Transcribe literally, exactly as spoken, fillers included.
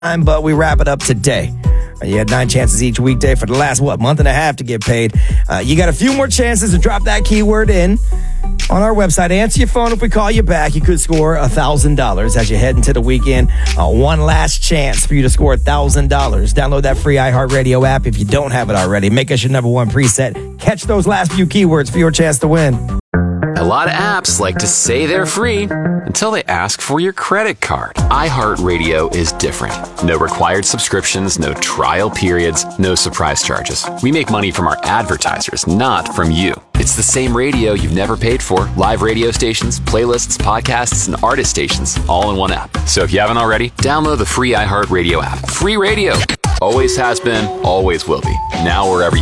time, but we wrap it up today. You had nine chances each weekday for the last, what, month and a half to get paid. Uh, you got a few more chances to drop that keyword in on our website. Answer your phone if we call you back. You could score one thousand dollars as you head into the weekend. Uh, one last chance for you to score one thousand dollars. Download that free iHeartRadio app if you don't have it already. Make us your number one preset. Catch those last few keywords for your chance to win. A lot of apps like to say they're free until they ask for your credit card. iHeartRadio is different. No required subscriptions, no trial periods, no surprise charges. We make money from our advertisers, not from you. It's the same radio you've never paid for. Live radio stations, playlists, podcasts, and artist stations, all in one app. So if you haven't already, download the free iHeartRadio app. Free radio. Always has been, always will be. Now wherever you